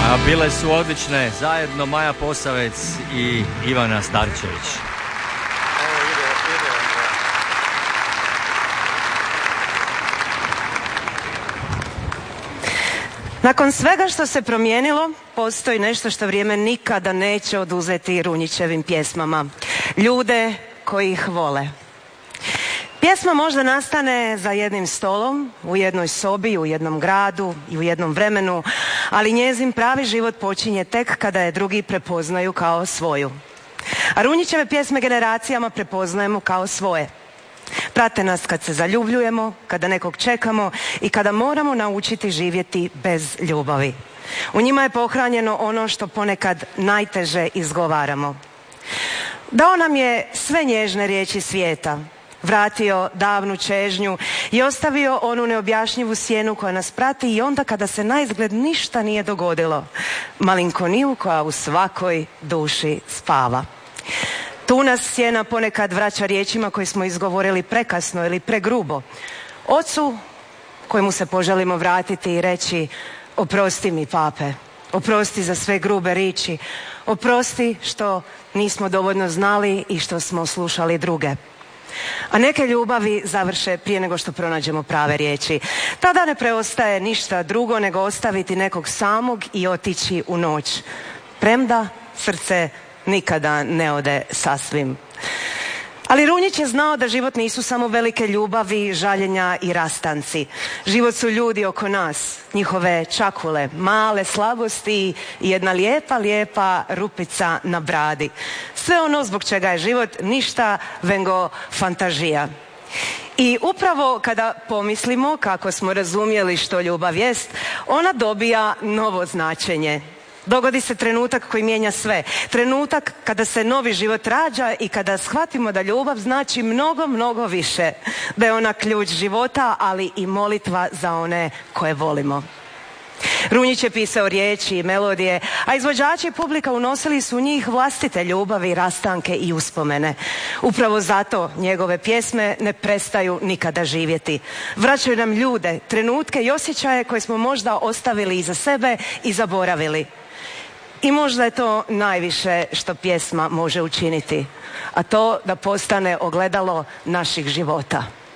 A bile su odlične zajedno Maja Posavec i Ivana Starčević. Nakon svega što se promijenilo, postoji nešto što vrijeme nikada neće oduzeti Runjićevim pjesmama. Ljude koji ih vole. Pjesma možda nastane za jednim stolom, u jednoj sobi, u jednom gradu i u jednom vremenu, ali njezin pravi život počinje tek kada je drugi prepoznaju kao svoju. A Runjićeve pjesme generacijama prepoznajemo kao svoje. Prate nas kad se zaljubljujemo, kada nekog čekamo i kada moramo naučiti živjeti bez ljubavi. U njima je pohranjeno ono što ponekad najteže izgovaramo. Dao nam je sve nježne riječi svijeta, vratio davnu čežnju i ostavio onu neobjašnjivu sjenu koja nas prati i onda kada se naizgled ništa nije dogodilo, malinkoniju koja u svakoj duši spava. Tu nas sjena ponekad vraća riječima koje smo izgovorili prekasno ili pregrubo. Ocu kojemu se poželimo vratiti i reći: oprosti mi, pape, oprosti za sve grube riječi, oprosti što nismo dovoljno znali i što smo slušali druge. A neke ljubavi završe prije nego što pronađemo prave riječi. Tada ne preostaje ništa drugo nego ostaviti nekog samog i otići u noć. Premda srce nikada ne ode sasvim. Ali Runjić je znao da život nisu samo velike ljubavi, žaljenja i rastanci. Život su ljudi oko nas, njihove čakule, male slabosti i jedna lijepa rupica na bradi. Sve ono zbog čega je život ništa vengo fantazija. I upravo kada pomislimo kako smo razumjeli što ljubav jest, ona dobija novo značenje. Dogodi se trenutak koji mijenja sve. Trenutak kada se novi život rađa i kada shvatimo da ljubav znači mnogo više. Da je ona ključ života, ali i molitva za one koje volimo. Runjić je pisao riječi i melodije, a izvođači i publika unosili su u njih vlastite ljubavi, rastanke i uspomene. Upravo zato njegove pjesme ne prestaju nikada živjeti. Vraćaju nam ljude, trenutke i osjećaje koje smo možda ostavili iza sebe i zaboravili. I možda je to najviše što pjesma može učiniti, a to da postane ogledalo naših života.